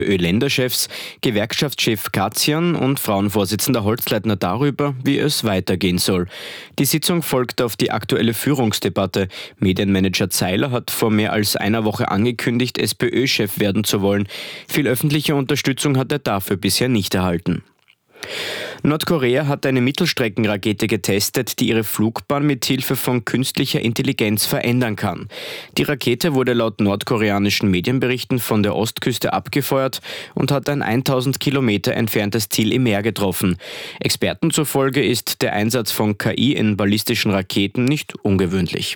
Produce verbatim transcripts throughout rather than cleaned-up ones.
ÖLänderchefs, Gewerkschaftschef Katzian und Frauenvorsitzender Holzleitner darüber, wie es weitergehen soll. Die Sitzung folgt auf die aktuelle Führungsdebatte. Medienmanager Zeiler hat vor mehr als einer Woche angekündigt, SPÖ-Chef werden zu wollen. Viel öffentliche Unterstützung hat er dafür bisher nicht erhalten. Nordkorea hat eine Mittelstreckenrakete getestet, die ihre Flugbahn mit Hilfe von künstlicher Intelligenz verändern kann. Die Rakete wurde laut nordkoreanischen Medienberichten von der Ostküste abgefeuert und hat ein tausend Kilometer entferntes Ziel im Meer getroffen. Experten zufolge ist der Einsatz von K I in ballistischen Raketen nicht ungewöhnlich.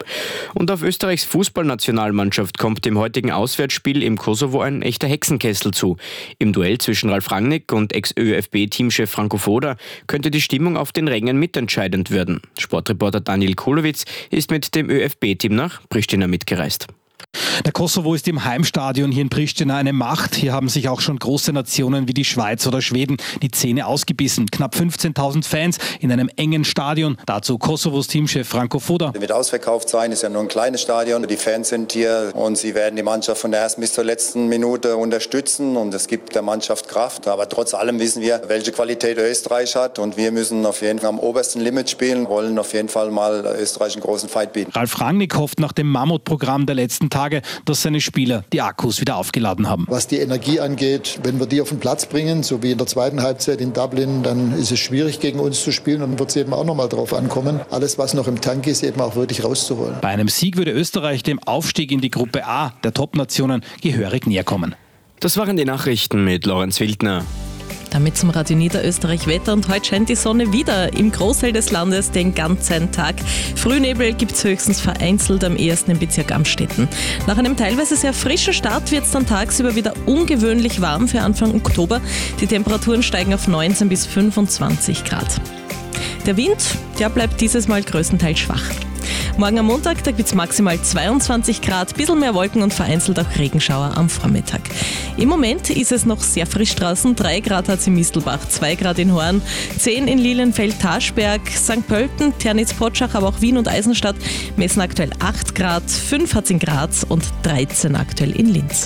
Und auf Österreichs Fußballnationalmannschaft kommt dem heutigen Auswärtsspiel im Kosovo ein echter Hexenkessel zu. Im Duell zwischen Ralf Rangnick und Ex-ÖFB-Teamchef Franco Foda könnte die Stimmung auf den Rängen mitentscheidend werden. Sportreporter Daniel Kulowitz ist mit dem ÖFB-Team nach Pristina mitgereist. Der Kosovo ist im Heimstadion hier in Pristina eine Macht. Hier haben sich auch schon große Nationen wie die Schweiz oder Schweden die Zähne ausgebissen. Knapp fünfzehntausend Fans in einem engen Stadion. Dazu Kosovos Teamchef Franco Foda. Wird ausverkauft sein, ist ja nur ein kleines Stadion. Die Fans sind hier und sie werden die Mannschaft von der ersten bis zur letzten Minute unterstützen und es gibt der Mannschaft Kraft. Aber trotz allem wissen wir, welche Qualität Österreich hat und wir müssen auf jeden Fall am obersten Limit spielen, wollen auf jeden Fall mal Österreich einen großen Fight bieten. Ralf Rangnick hofft nach dem Mammutprogramm der letzten Tage, dass seine Spieler die Akkus wieder aufgeladen haben. Was die Energie angeht, wenn wir die auf den Platz bringen, so wie in der zweiten Halbzeit in Dublin, dann ist es schwierig gegen uns zu spielen und dann wird es eben auch nochmal drauf ankommen, alles was noch im Tank ist, eben auch wirklich rauszuholen. Bei einem Sieg würde Österreich dem Aufstieg in die Gruppe A der Top-Nationen gehörig näher kommen. Das waren die Nachrichten mit Lorenz Wildner. Damit zum Radio Niederösterreich Wetter und heute scheint die Sonne wieder im Großteil des Landes den ganzen Tag. Frühnebel gibt es höchstens vereinzelt, am ehesten im Bezirk Amstetten. Nach einem teilweise sehr frischen Start wird es dann tagsüber wieder ungewöhnlich warm für Anfang Oktober. Die Temperaturen steigen auf neunzehn bis fünfundzwanzig Grad. Der Wind, der bleibt dieses Mal größtenteils schwach. Morgen am Montag, da gibt es maximal zweiundzwanzig Grad, ein bisschen mehr Wolken und vereinzelt auch Regenschauer am Vormittag. Im Moment ist es noch sehr frisch draußen, drei Grad hat es in Mistelbach, zwei Grad in Horn, zehn in Lilienfeld-Taschberg, Sankt Pölten, Ternitz-Potschach, aber auch Wien und Eisenstadt messen aktuell acht Grad, fünf hat es in Graz und dreizehn aktuell in Linz.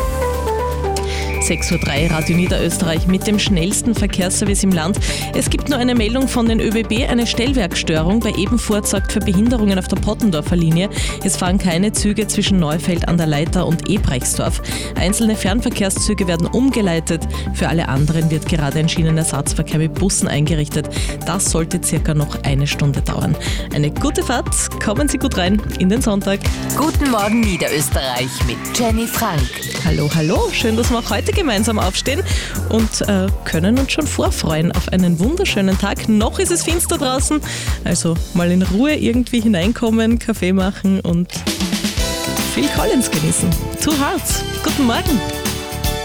sechs Uhr drei, Radio Niederösterreich mit dem schnellsten Verkehrsservice im Land. Es gibt nur eine Meldung von den ÖBB, eine Stellwerkstörung bei Ebenfurt sorgt für Behinderungen auf der Pottendorfer Linie. Es fahren keine Züge zwischen Neufeld an der Leiter und Ebrechtsdorf. Einzelne Fernverkehrszüge werden umgeleitet. Für alle anderen wird gerade ein Schienenersatzverkehr mit Bussen eingerichtet. Das sollte circa noch eine Stunde dauern. Eine gute Fahrt, kommen Sie gut rein in den Sonntag. Guten Morgen Niederösterreich mit Jenny Frank. Hallo, hallo, schön, dass wir auch heute gemeinsam aufstehen und äh, können uns schon vorfreuen auf einen wunderschönen Tag. Noch ist es finster draußen, also mal in Ruhe irgendwie hineinkommen, Kaffee machen und Phil Collins genießen. Two Hearts, guten Morgen.